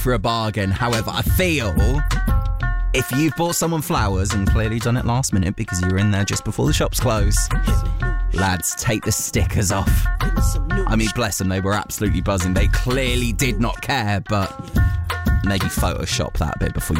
for a bargain. However, I feel if you've bought someone flowers and clearly done it last minute because you were in there just before the shops close, lads, take the stickers off. I mean, bless them, they were absolutely buzzing. They clearly did not care, but maybe Photoshop that bit before you